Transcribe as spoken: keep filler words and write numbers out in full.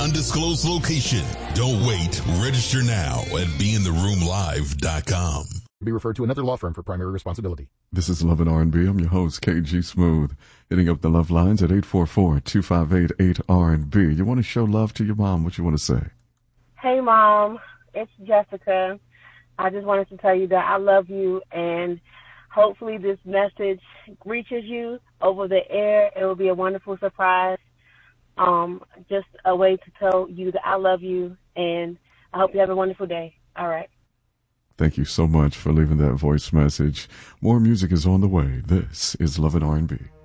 Undisclosed location. Don't wait. Register now at be in the room live dot com. Be referred to another law firm for primary responsibility. This is Love and R and B. I'm your host, K G Smooth, hitting up the love lines at eight four four, two five eight, eight R and B. You want to show love to your mom? What you want to say? Hey, Mom. It's Jessica. I just wanted to tell you that I love you, and hopefully this message reaches you over the air. It will be a wonderful surprise. Um, just a way to tell you that I love you, and I hope you have a wonderful day. All right. Thank you so much for leaving that voice message. More music is on the way. This is Love and R and B.